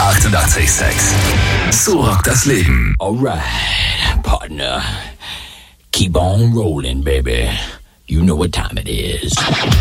88,6. So rockt das Leben. Alright, partner. Keep on rolling, baby. You know what time it is.